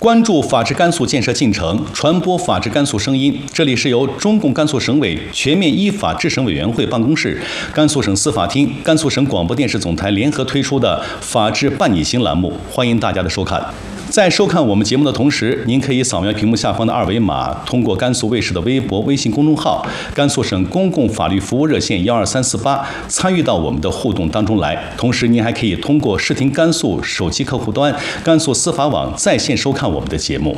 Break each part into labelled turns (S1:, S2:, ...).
S1: 关注法治甘肃建设进程，传播法治甘肃声音。这里是由中共甘肃省委全面依法治省委员会办公室、甘肃省司法厅、甘肃省广播电视总台联合推出的法治伴你行栏目，欢迎大家的收看。在收看我们节目的同时，您可以扫描屏幕下方的二维码，通过甘肃卫视的微博、微信公众号、甘肃省公共法律服务热线12348参与到我们的互动当中来。同时，您还可以通过视听甘肃手机客户端、甘肃司法网在线收看我们的节目。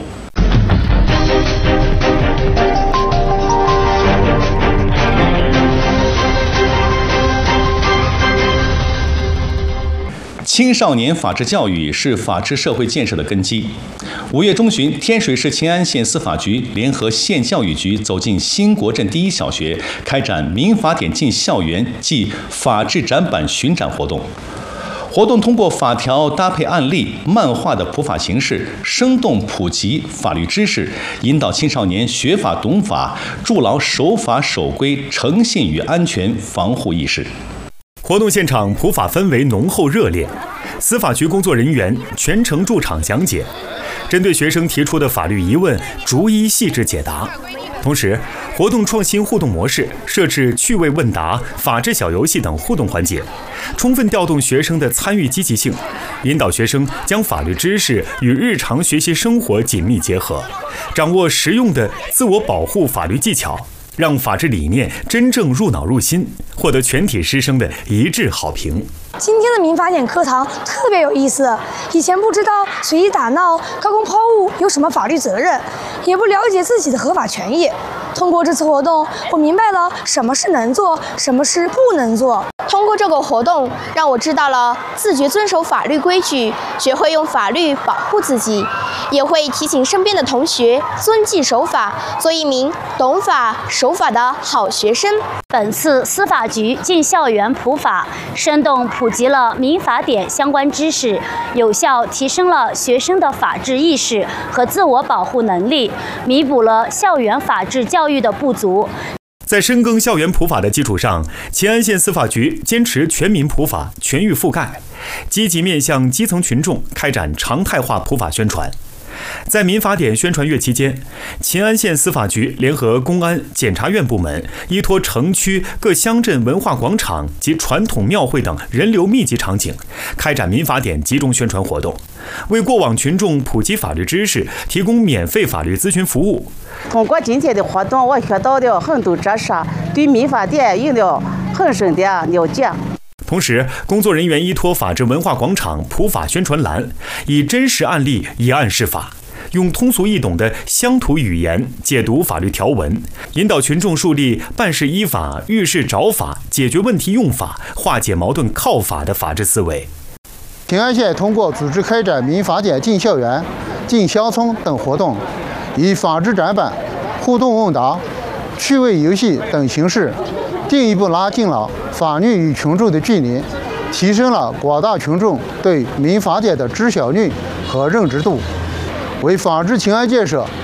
S1: 青少年法治教育是法治社会建设的根基。5月中旬，天水市秦安县司法局联合县教育局走进新国镇第一小学，开展民法典进校园暨法治展板巡展活动。活动通过法条搭配案例、漫画的普法形式，生动普及法律知识，引导青少年学法懂法，筑牢守法守规、诚信与安全防护意识。
S2: 活动现场普法氛围浓厚热烈，司法局工作人员全程驻场讲解，针对学生提出的法律疑问逐一细致解答。同时，活动创新互动模式，设置趣味问答、法治小游戏等互动环节，充分调动学生的参与积极性，引导学生将法律知识与日常学习生活紧密结合，掌握实用的自我保护法律技巧，让法治理念真正入脑入心，获得全体师生的一致好评。
S3: 今天的民法典课堂特别有意思，以前不知道随意打闹、高空抛物有什么法律责任，也不了解自己的合法权益。通过这次活动，我明白了什么是能做，什么是不能做。
S4: 通过这个活动，让我知道了自觉遵守法律规矩，学会用法律保护自己，也会提醒身边的同学遵纪守法，做一名懂法守法的好学生。
S5: 本次司法局进校园普法，生动普及了民法典相关知识，有效提升了学生的法治意识和自我保护能力，弥补了校园法治教育的不足。
S2: 在深耕校园普法的基础上，秦安县司法局坚持全民普法、全域覆盖，积极面向基层群众开展常态化普法宣传。在民法典宣传月期间，秦安县司法局联合公安、检察院部门，依托城区各乡镇文化广场及传统庙会等人流密集场景，开展民法典集中宣传活动，为过往群众普及法律知识，提供免费法律咨询服务。
S6: 通过今天的活动，我学到了很多知识，对民法典有了很深的了解。
S2: 同时，工作人员依托法治文化广场普法宣传栏，以真实案例一案释法，用通俗易懂的乡土语言解读法律条文，引导群众树立办事依法、遇事找法、解决问题用法、化解矛盾靠法的法治思维。
S7: 秦安县通过组织开展民法典进校园、进乡村等活动，以法治展板、互动问答、趣味游戏等形式，进一步拉近了法律与群众的距离，提升了广大群众对民法典的知晓率和认知度，为法治秦安建设